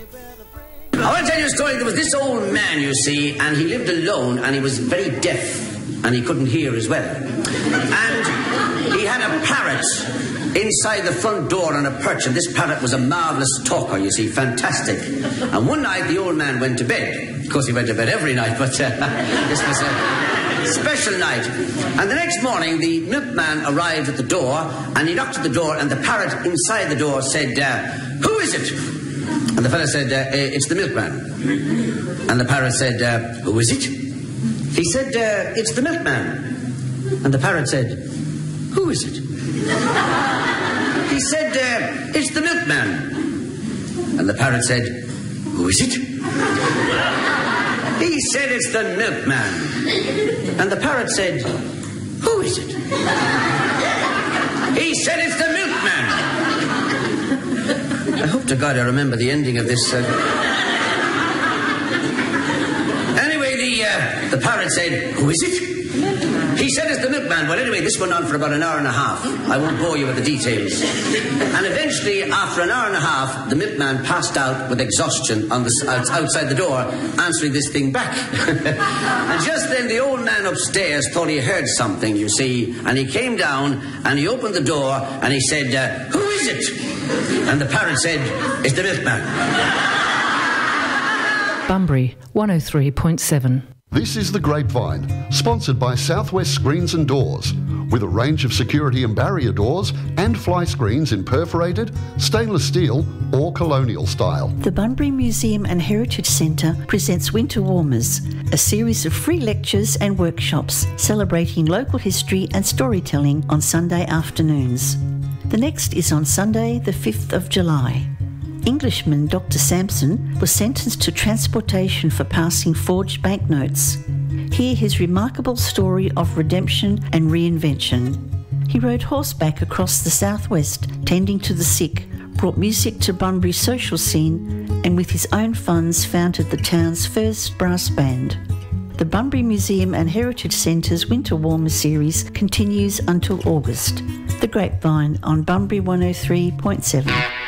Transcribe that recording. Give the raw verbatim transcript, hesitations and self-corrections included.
I want to tell you a story. There was this old man, you see, and he lived alone, and he was very deaf, and he couldn't hear as well. And he had a parrot inside the front door on a perch, and this parrot was a marvellous talker, you see, fantastic. And one night the old man went to bed. Of course, he went to bed every night, but uh, this was a special night. And the next morning, the milkman arrived at the door, and he knocked at the door, and the parrot inside the door said, uh, "Who is it?" And the fellow said, uh, "It's the milkman." And the parrot said, uh, "Who is it?" He said, uh, "It's the milkman." And the parrot said, "Who is it?" He said, uh, "It's the milkman." And the parrot said, "Who is it?" He said, "It's the milkman." And the parrot said, "Who is it?" He said, "It's the milkman." I hope to God I remember the ending of this. Uh... Anyway, the, uh, the parrot said, "Who is it?" He said, "It's the milkman." Well, anyway, this went on for about an hour and a half. I won't bore you with the details. And eventually, after an hour and a half, the milkman passed out with exhaustion on the, outside the door, answering this thing back. And just then, the old man upstairs thought he heard something, you see, and he came down, and he opened the door, and he said, uh, "Who is it?" And the parrot said, "It's the milkman." Bunbury, one oh three point seven. This is The Grapevine, sponsored by Southwest Screens and Doors, with a range of security and barrier doors and fly screens in perforated, stainless steel or colonial style. The Bunbury Museum and Heritage Centre presents Winter Warmers, a series of free lectures and workshops celebrating local history and storytelling on Sunday afternoons. The next is on Sunday, the fifth of July. Englishman Doctor Sampson was sentenced to transportation for passing forged banknotes. Hear his remarkable story of redemption and reinvention. He rode horseback across the southwest, tending to the sick, brought music to Bunbury's social scene, and with his own funds founded the town's first brass band. The Bunbury Museum and Heritage Centre's Winter Warmer series continues until August. The Grapevine on Bunbury one oh three point seven.